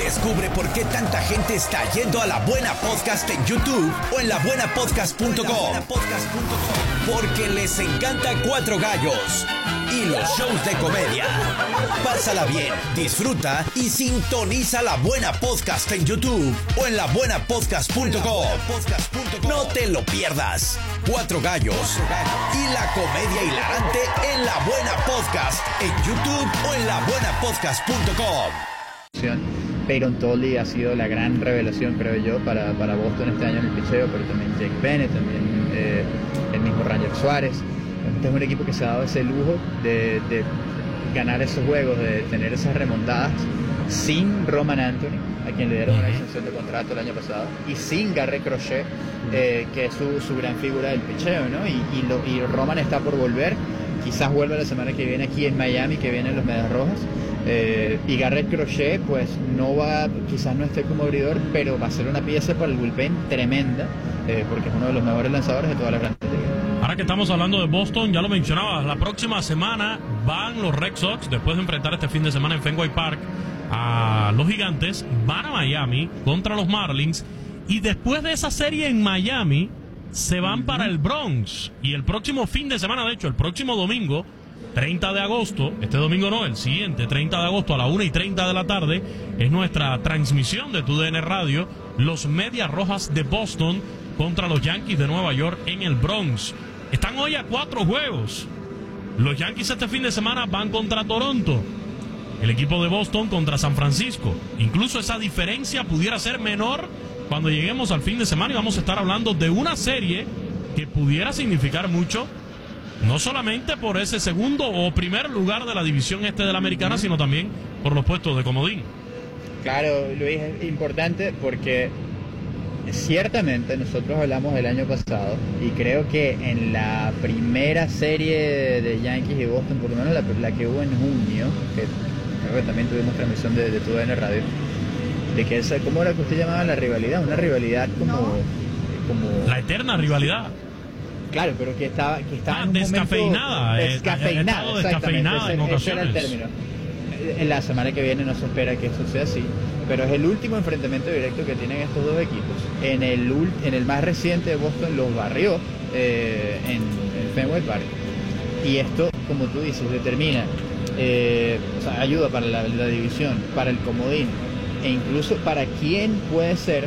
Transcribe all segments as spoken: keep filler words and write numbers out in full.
Descubre por qué tanta gente está yendo a La Buena Podcast en YouTube o en la buena podcast punto com. Porque les encanta Cuatro Gallos y los shows de comedia. Pásala bien, disfruta y sintoniza La Buena Podcast en YouTube o en la buena podcast punto com. No te lo pierdas. Cuatro Gallos y la comedia hilarante en La Buena Podcast en YouTube o en la buena podcast punto com. Peyton Tolley ha sido la gran revelación, creo yo, para, para Boston este año en el picheo, pero también Jake Bennett, también eh, el mismo Ranger Suárez. Este es un equipo que se ha dado ese lujo de, de ganar esos juegos, de tener esas remontadas sin Roman Anthony, a quien le dieron una extensión de contrato el año pasado, y sin Garrett Crochet, eh, que es su, su gran figura del picheo, ¿no? Y, y, lo, y Roman está por volver, quizás vuelva la semana que viene aquí en Miami, que vienen los Medias Rojas. Eh, y Garrett Crochet pues no va, quizás no esté como abridor, pero va a ser una pieza para el bullpen tremenda, eh, porque es uno de los mejores lanzadores de todas las grandes ligas. Ahora que estamos hablando de Boston, ya lo mencionabas, la próxima semana van los Red Sox, después de enfrentar este fin de semana en Fenway Park a los Gigantes, van a Miami contra los Marlins, y después de esa serie en Miami se van uh-huh. para el Bronx, y el próximo fin de semana, de hecho el próximo domingo treinta de agosto, este domingo no, el siguiente, treinta de agosto a la una y treinta de la tarde, es nuestra transmisión de Tu D N Radio, los Medias Rojas de Boston contra los Yankees de Nueva York en el Bronx. Están hoy a cuatro juegos. Los Yankees este fin de semana van contra Toronto, el equipo de Boston contra San Francisco. Incluso esa diferencia pudiera ser menor cuando lleguemos al fin de semana, y vamos a estar hablando de una serie que pudiera significar mucho, no solamente por ese segundo o primer lugar de la división este de la americana, sino también por los puestos de comodín. Claro, Luis, es importante porque ciertamente nosotros hablamos del año pasado, y creo que en la primera serie de Yankees y Boston, por lo menos la, la que hubo en junio, que creo que también tuvimos transmisión de, de Tu D N Radio, de que esa, ¿cómo era que usted llamaba la rivalidad? Una rivalidad como... como la eterna rivalidad. Claro, pero que estaba, que estaba ah, en un descafeinada, momento eh, descafeinada, descafeinada en ese, ocasiones. ese era el término. En la semana que viene no se espera que eso sea así, pero es el último enfrentamiento directo que tienen estos dos equipos. En el en el más reciente de Boston los barrió eh, en, en Fenway Park, y esto, como tú dices, determina, eh, o sea, ayuda para la, la división, para el comodín, e incluso para quién puede ser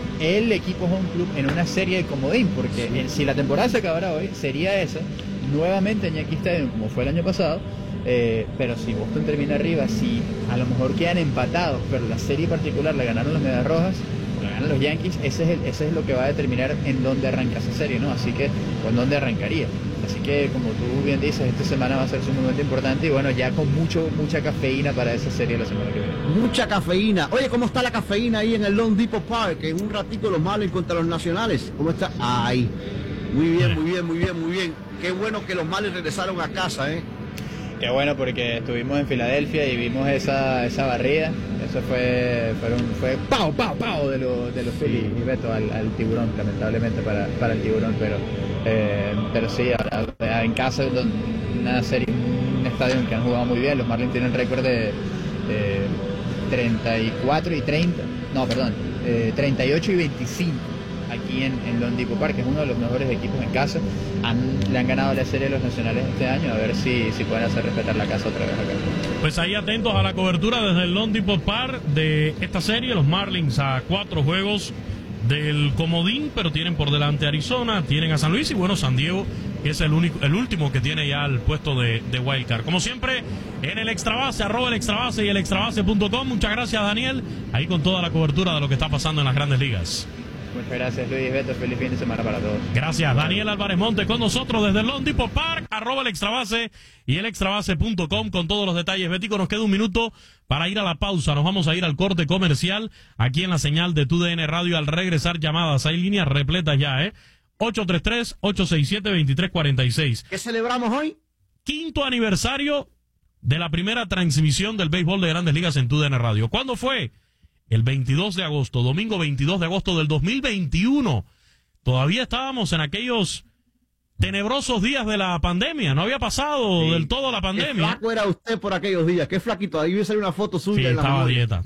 el equipo home club en una serie de comodín, porque sí. Si la temporada se acabara hoy, sería esa, nuevamente en Yankee Stadium, como fue el año pasado, eh, pero si Boston termina arriba, si a lo mejor quedan empatados, pero la serie particular la ganaron los Medias Rojas, la ganan los Yankees, ese es, el, ese es lo que va a determinar en dónde arranca esa serie, ¿no? Así que, o en dónde arrancaría. Así que, como tú bien dices, esta semana va a ser sumamente importante, y bueno, ya con mucho mucha cafeína para esa serie la semana que viene. Mucha cafeína. Oye, ¿cómo está la cafeína ahí en el Lone Depot Park? En un ratito los Marlins contra los Nacionales. ¿Cómo está? Ay, muy bien, muy bien, muy bien, muy bien. Qué bueno que los Marlins regresaron a casa, ¿eh? Qué bueno, porque estuvimos en Filadelfia y vimos esa, esa barrida. Eso fue fueron, fue pau, pau, pau de, lo, de los Phillies, y Beto al, al tiburón, lamentablemente para, para el tiburón, pero eh, pero sí, ahora, en casa, una serie, un estadio en que han jugado muy bien. Los Marlins tienen récord de eh, treinta y cuatro y treinta, no, perdón, eh, treinta y ocho y veinticinco aquí en, en Lone Depot Park, que es uno de los mejores equipos en casa. Han, le han ganado la serie a los Nacionales este año, a ver si, si pueden hacer respetar la casa otra vez acá. Pues ahí atentos a la cobertura desde el Lone Depot Park de esta serie. Los Marlins a cuatro juegos del comodín, pero tienen por delante a Arizona, tienen a San Luis, y bueno, San Diego, que es el único, el último que tiene ya el puesto de, de wildcard. Como siempre, en el Extrabase, arroba el Extrabase y el extrabase punto com. Muchas gracias, Daniel, ahí con toda la cobertura de lo que está pasando en las Grandes Ligas. Muchas gracias, Luis. Beto, feliz fin de semana para todos. Gracias, Daniel Álvarez Monte con nosotros desde el Lone Depot Park, arroba el Extrabase y el extrabase punto com con todos los detalles. Bético, nos queda un minuto para ir a la pausa. Nos vamos a ir al corte comercial aquí en la señal de Tu D N Radio. Al regresar, llamadas, hay líneas repletas ya, ¿eh? ocho tres tres, ocho seis siete, dos tres cuatro seis. ¿Qué celebramos hoy? Quinto aniversario de la primera transmisión del béisbol de Grandes Ligas en Tu D N Radio. ¿Cuándo fue? El veintidós de agosto, domingo veintidós de agosto del dos mil veintiuno. Todavía estábamos en aquellos tenebrosos días de la pandemia. No había pasado sí. del todo la pandemia. Qué flaco era usted por aquellos días. Qué flaquito. Ahí voy a salir una foto suya. Sí, en la estaba a dieta.